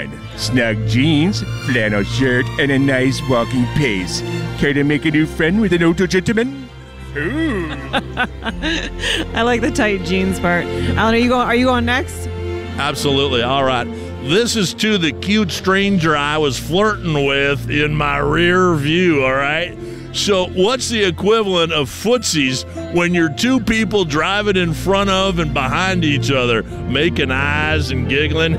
fine. Snug jeans, flannel shirt, and a nice walking pace. Care to make a new friend with an older gentleman? Ooh. I like the tight jeans part. Alan, are you going next? Absolutely. All right. This is to the cute stranger I was flirting with in my rear view, all right? So what's the equivalent of footsies when you're two people driving in front of and behind each other, making eyes and giggling?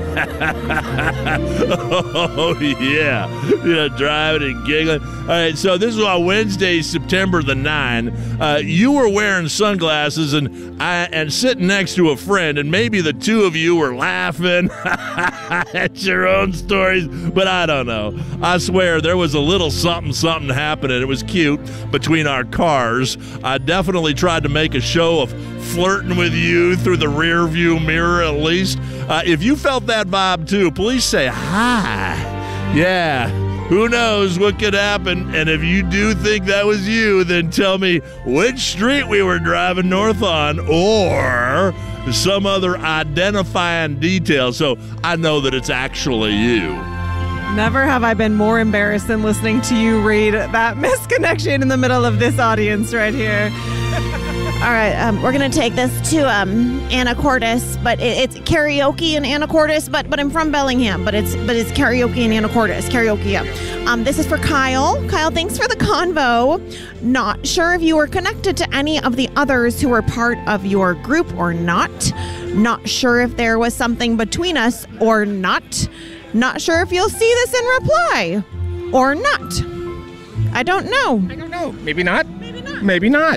Oh, yeah. Driving and giggling. All right, so this is on Wednesday, September the 9th. You were wearing sunglasses and sitting next to a friend, and maybe the two of you were laughing at your own stories, but I don't know. I swear there was a little something happening. It was cute between our cars. I definitely tried to make a show of flirting with you through the rear view mirror at least. If you felt that vibe too, please say hi. Yeah, who knows what could happen. And if you do think that was you, then tell me which street we were driving north on or some other identifying detail so I know that it's actually you. Never have I been more embarrassed than listening to you read that misconnection in the middle of this audience right here. All right, we're going to take this to Anacortes, but it's karaoke in Anacortes, but I'm from Bellingham, but it's karaoke in Anacortes. Karaoke, yeah. This is for Kyle. Kyle, thanks for the convo. Not sure if you were connected to any of the others who were part of your group or not. Not sure if there was something between us or not. Not sure if you'll see this in reply or not. I don't know. Maybe not. Maybe not.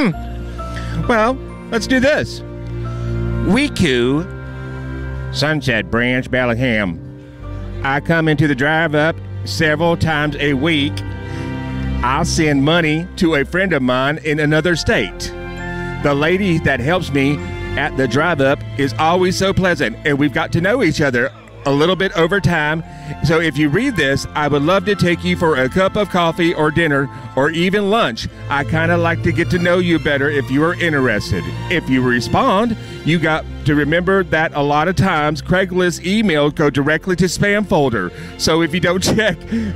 Well, let's do this. Weeku, Sunset Branch, Bellingham. I come into the drive up several times a week. I'll send money to a friend of mine in another state. The lady that helps me at the drive up is always so pleasant, and we've got to know each other a little bit over time. So if you read this, I would love to take you for a cup of coffee or dinner or even lunch. I kind of like to get to know you better if you are interested. If you respond, you got to remember that a lot of times Craigslist emails go directly to spam folder. So if you don't check,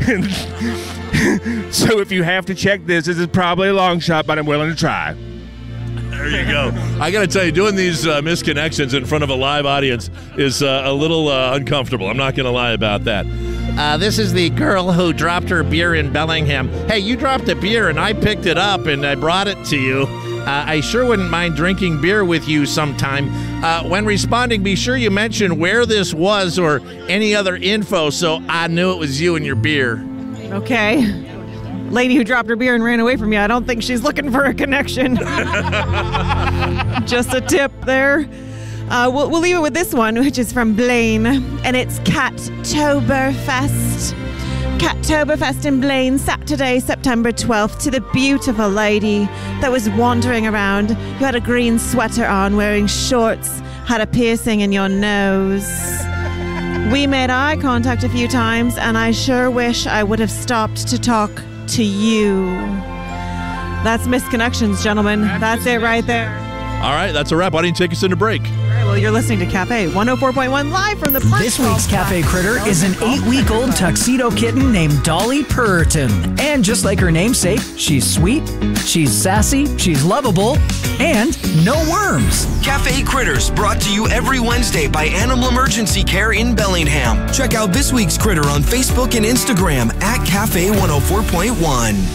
so if you have to check this is probably a long shot, but I'm willing to try. There you go. I got to tell you, doing these misconnections in front of a live audience is a little uncomfortable. I'm not going to lie about that. This is the girl who dropped her beer in Bellingham. Hey, you dropped a beer, and I picked it up, and I brought it to you. I sure wouldn't mind drinking beer with you sometime. When responding, be sure you mention where this was or any other info so I knew it was you and your beer. Okay. Lady who dropped her beer and ran away from you, I don't think she's looking for a connection. Just a tip there. We'll leave it with this one, which is from Blaine, and it's Cattoberfest. Cattoberfest in Blaine, Saturday, September 12th, to the beautiful lady that was wandering around. You had a green sweater on, wearing shorts, had a piercing in your nose. We made eye contact a few times, and I sure wish I would have stopped to talk to you. That's misconnections, gentlemen. That's it right there. All right, that's a wrap. Why don't you take us into break? All right, well, you're listening to Cafe 104.1 live from the This week's Cafe Critter is an 8-week-old tuxedo kitten named Dolly Purton. And just like her namesake, she's sweet, she's sassy, she's lovable, and no worms. Cafe Critters, brought to you every Wednesday by Animal Emergency Care in Bellingham. Check out this week's critter on Facebook and Instagram at Cafe 104.1.